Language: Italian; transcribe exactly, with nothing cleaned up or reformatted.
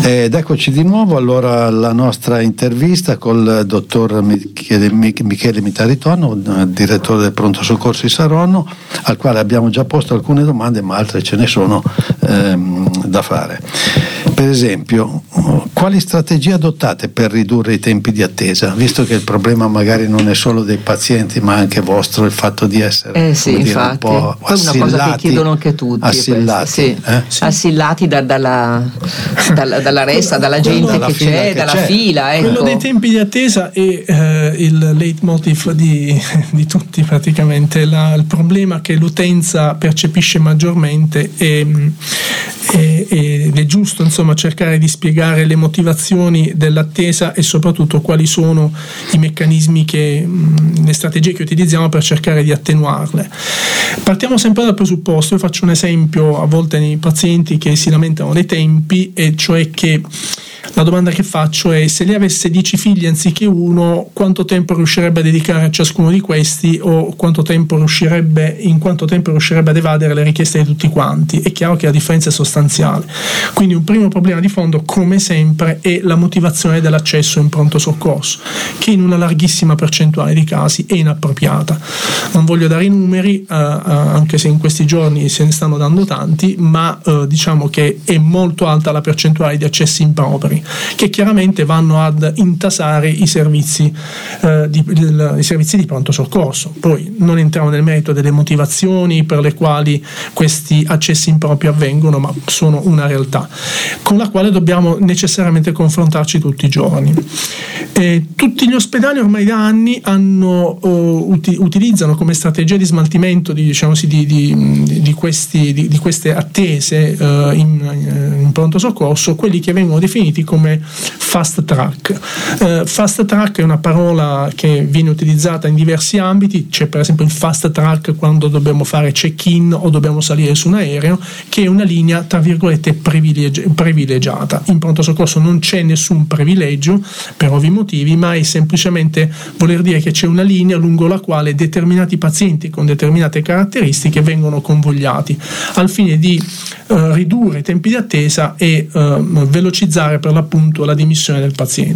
Ed eccoci di nuovo allora alla nostra intervista col dottor Michele, Michele Mitaritono, direttore del Pronto Soccorso di Saronno, al quale abbiamo già posto alcune domande, ma altre ce ne sono ehm, da fare. Per esempio, quali strategie adottate per ridurre i tempi di attesa, visto che il problema magari non è solo dei pazienti ma anche vostro, il fatto di essere eh sì, dire, infatti. un po' assillati, è una cosa che chiedono anche tutti, assillati, sì. eh? Sì. assillati da, dalla, dalla, dalla ressa, dalla gente dalla che c'è, che dalla c'è. fila. Ecco. Quello dei tempi di attesa è eh, il leitmotiv di, di tutti praticamente, la, il problema che l'utenza percepisce maggiormente e, e, ed è giusto insomma cercare di spiegare le motivazioni dell'attesa e soprattutto quali sono i meccanismi che mh, le strategie che utilizziamo per cercare di attenuarle. Partiamo sempre dal presupposto, io faccio un esempio a volte nei pazienti che si lamentano dei tempi, e cioè che la domanda che faccio è: se lei avesse dieci figli anziché uno, quanto tempo riuscirebbe a dedicare a ciascuno di questi, o quanto tempo riuscirebbe, in quanto tempo riuscirebbe ad evadere le richieste di tutti quanti? È chiaro che la differenza è sostanziale. Quindi un primo problema di fondo, come sempre, è la motivazione dell'accesso in pronto soccorso, che in una larghissima percentuale di casi è inappropriata. Non voglio dare i numeri, eh, anche se in questi giorni se ne stanno dando tanti, ma eh, diciamo che è molto alta la percentuale di accessi impropri, che chiaramente vanno ad intasare i servizi, eh, di, il, i servizi di pronto soccorso. Poi non entriamo nel merito delle motivazioni per le quali questi accessi impropri avvengono, ma sono una realtà con la quale dobbiamo necessariamente confrontarci tutti i giorni. E tutti gli ospedali ormai da anni hanno, uh, uti, utilizzano come strategia di smaltimento di, diciamo sì, di, di, di, questi, di, di queste attese uh, in, in pronto soccorso quelli che vengono definiti come fast track. Uh, fast track è una parola che viene utilizzata in diversi ambiti. C'è per esempio il fast track quando dobbiamo fare check-in o dobbiamo salire su un aereo, che è una linea tra virgolette privilegi- privilegiata. In pronto soccorso non c'è nessun privilegio per ovvi motivi, ma è semplicemente voler dire che c'è una linea lungo la quale determinati pazienti con determinate caratteristiche vengono convogliati al fine di uh, ridurre i tempi di attesa e uh, velocizzare per l'appunto la dimissione del paziente.